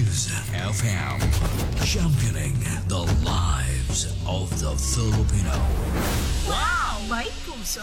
News FM, championing the lives of the Filipino. Wow! May puso!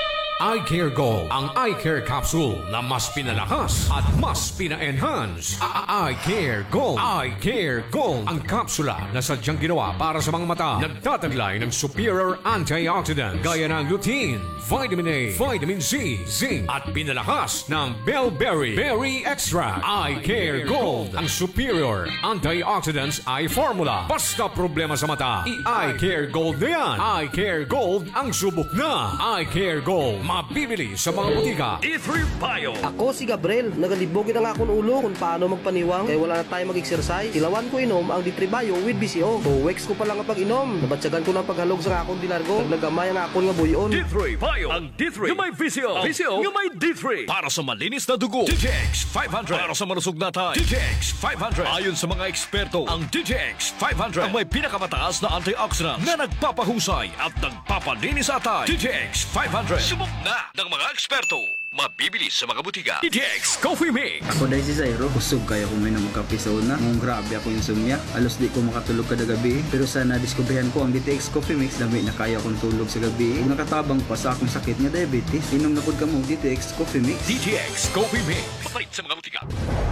Eye Care Gold, ang eye care capsule na mas pinalakas at mas pina-enhance. Eye Care Gold. Eye Care Gold, ang kapsula na sadyang ginawa para sa mga mata. Nagtataglay ng superior antioxidant gaya ng lutein, vitamin A, vitamin C, zinc at pinalakas ng Bellberry Berry Extra. Eye Care Gold, ang superior antioxidants eye formula. Basta problema sa mata, i-Eye Care Gold na yan. Eye Care Gold ang subok na. Eye Care Gold, mabibili sa mga butika. D3 Bio. Ako si Gabriel, nagalibogin na nga akong ulo kung paano magpaniwang kaya wala na tayo mag-exercise. Silawan ko inom ang D3 Bio with BCO. 2 weeks ko pa lang pag-inom. Nabatsagan ko ng paghalog sa akong dilargo. Naglagamay ang akong nga buyon. D3 Bio. Ang D3 yung may VCO. VCO yung may D3. Para sa malinis na dugo, DTX 500. Para sa malusog na tayo, DTX 500. Ayon sa mga eksperto, ang DTX 500 ang may pinakamataas na antioxidant na nagpapahusay at nagpapalinis sa tayo. DTX 500. Subok na ng mga eksperto. Mabibili sa mga butika. DTX Coffee Mix. Ako dahil si Zairo, busog kaya kuminom ng kape sa una. Nung grabe ako yung sumya. Alos di ko makatulog kada gabi. Pero sa nadiskubrihan ko ang DTX Coffee Mix, dami na kaya akong tulog sa gabi. Kung nakatabang pa sa akong sakit nga diabetes, inom na po ka mo DTX Coffee Mix. DTX Coffee Mix. Papalit sa mga butika.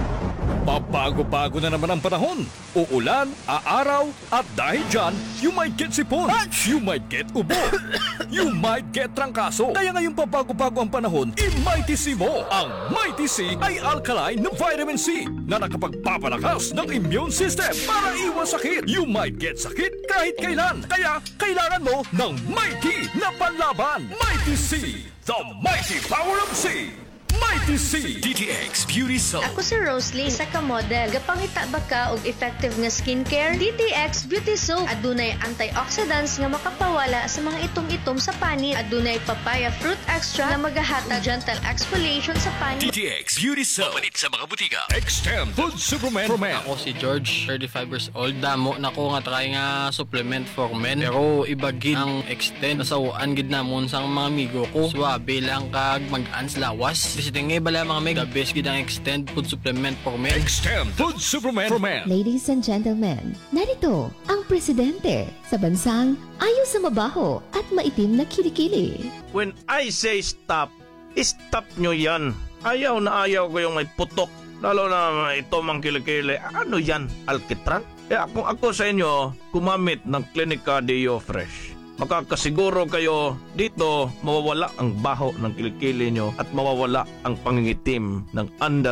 Pabago-bago na naman ang panahon. Uulan, aaraw, at dahil dyan, you might get sipon. You might get ubo. You might get trangkaso. Kaya ngayong pabago-bago ang panahon, i-Mighty C mo. Ang Mighty C ay alkaline na vitamin C na nakapagpapalakas ng immune system para iwas sakit. You might get sakit kahit kailan. Kaya kailangan mo ng Mighty na panlaban. Mighty C, the mighty power of C. Mighty C DTX Beauty Soap. Ako si Roslyn, isa ka model. Gapangita ba ka og effective nga skincare? DTX Beauty Soap adunay antioxidants nga makapawala sa mga itom-itom sa panit. Adunay papaya fruit extra nga magahatag gentle exfoliation sa panit. DTX Beauty Soap. Palit sa mga butika. Extend Food Supplement for Men. Ako si George, 35 years old. Damo na ko nga try nga supplement for men. Pero ibagid ang extend. Nasawaan gid namon sa mga amigo ko. Suwabe lang kag mag-ans lawas. Tingay bala mga meg, the best gid ang extend food supplement for men. Extend Food Supplement for Men. Ladies and gentlemen, narito ang presidente sa bansang ayaw sa mabaho at maitim na kilikili. When I say stop, stop nyo yan. Ayaw na ayaw ko yung may putok. Lalo na ito mang kilikili. Ano yan? Alkitran? Kaya kung ako sa inyo, gumamit ng Clinica Deo Fresh. Makakasiguro kayo dito mawawala ang baho ng kilikili nyo at mawawala ang pangingitim ng